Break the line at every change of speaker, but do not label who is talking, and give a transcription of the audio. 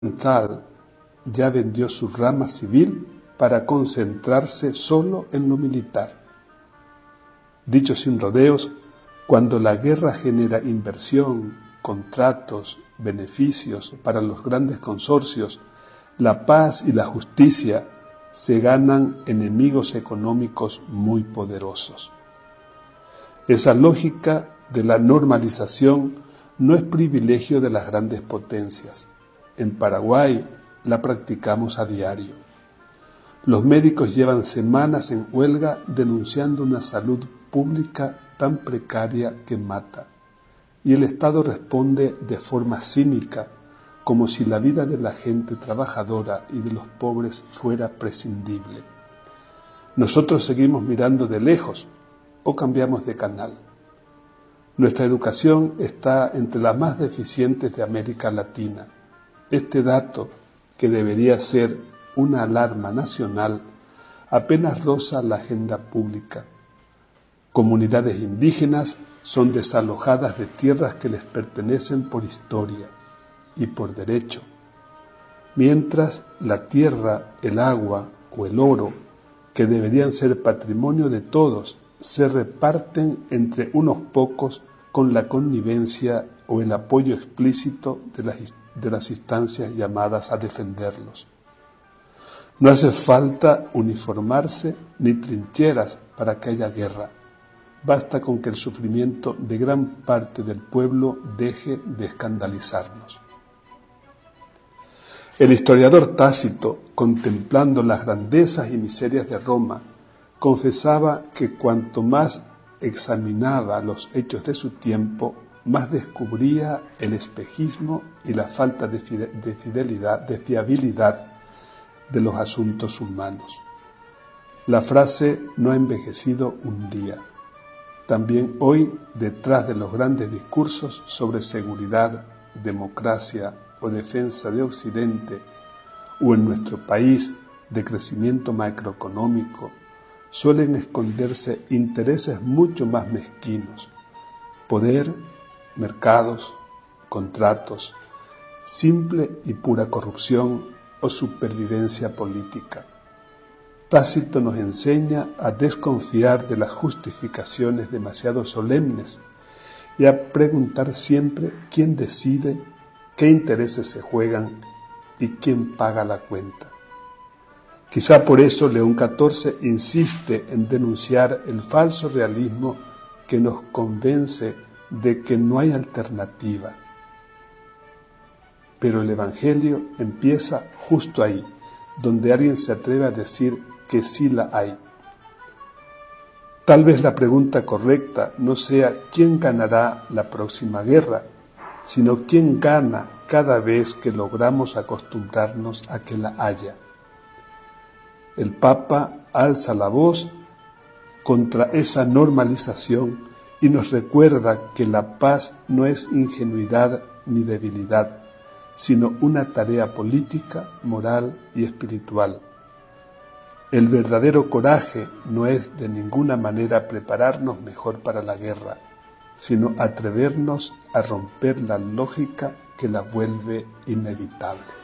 Tal ya vendió su rama civil para concentrarse solo en lo militar. Dicho sin rodeos, cuando la guerra genera inversión, contratos, beneficios para los grandes consorcios, la paz y la justicia se ganan enemigos económicos muy poderosos. Esa lógica de la normalización no es privilegio de las grandes potencias. En Paraguay la practicamos a diario. Los médicos llevan semanas en huelga denunciando una salud pública tan precaria que mata, y el Estado responde de forma cínica, como si la vida de la gente trabajadora y de los pobres fuera prescindible. Nosotros seguimos mirando de lejos o cambiamos de canal. Nuestra educación está entre las más deficientes de América Latina. Este dato, que debería ser una alarma nacional, apenas roza la agenda pública. Comunidades indígenas son desalojadas de tierras que les pertenecen por historia y por derecho, mientras la tierra, el agua o el oro, que deberían ser patrimonio de todos, se reparten entre unos pocos con la connivencia o el apoyo explícito de las instancias llamadas a defenderlos. No hace falta uniformarse ni trincheras para que haya guerra. Basta con que el sufrimiento de gran parte del pueblo deje de escandalizarnos. El historiador Tácito, contemplando las grandezas y miserias de Roma, confesaba que cuanto más examinaba los hechos de su tiempo, más descubría el espejismo y la falta de fiabilidad de los asuntos humanos. La frase no ha envejecido un día. También hoy, detrás de los grandes discursos sobre seguridad, democracia o defensa de Occidente, o en nuestro país de crecimiento macroeconómico, suelen esconderse intereses mucho más mezquinos: poder, mercados, contratos, simple y pura corrupción o supervivencia política. Tácito nos enseña a desconfiar de las justificaciones demasiado solemnes y a preguntar siempre quién decide, qué intereses se juegan y quién paga la cuenta. Quizá por eso León XIV insiste en denunciar el falso realismo que nos convence de que no hay alternativa. Pero el Evangelio empieza justo ahí, donde alguien se atreve a decir que sí la hay. Tal vez la pregunta correcta no sea quién ganará la próxima guerra, sino quién gana cada vez que logramos acostumbrarnos a que la haya. El Papa alza la voz contra esa normalización y nos recuerda que la paz no es ingenuidad ni debilidad, sino una tarea política, moral y espiritual. El verdadero coraje no es de ninguna manera prepararnos mejor para la guerra, sino atrevernos a romper la lógica que la vuelve inevitable.